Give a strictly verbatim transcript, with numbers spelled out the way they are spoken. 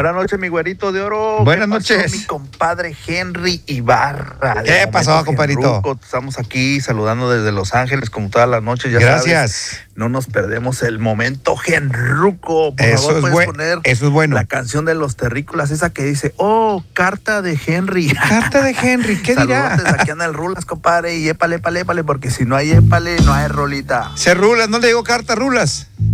Buenas noches, mi güerito de oro. Buenas ¿Qué pasó, noches. mi compadre Henry Ibarra? ¿Qué De pasó, Momento compadrito? Genruco. Estamos aquí saludando desde Los Ángeles, como todas las noches, ya Gracias. sabes. No nos perdemos el momento Genruco. Por Eso favor, es puedes bue- poner eso es bueno. la canción de los terrícolas, esa que dice, oh, carta de Henry. Carta de Henry, ¿qué dirá? Saludos, aquí anda el Rulas, compadre, y épale, épale, épale, porque si no hay épale, no hay rolita. Se Rulas, no le digo carta, Rulas.